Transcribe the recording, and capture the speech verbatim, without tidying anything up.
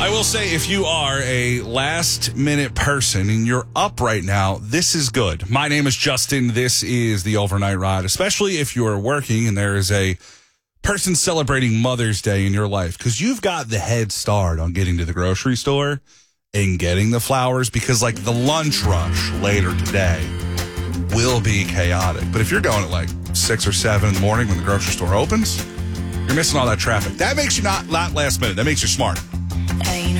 I will say, if you are a last-minute person and you're up right now, this is good. My name is Justin. This is the Overnight Ride, especially if you are working and there is a person celebrating Mother's Day in your life, because you've got the head start on getting to the grocery store and getting the flowers, because, like, the lunch rush later today will be chaotic. But if you're going at, like, six or seven in the morning when the grocery store opens, you're missing all that traffic. That makes you not, not last minute. That makes you smart.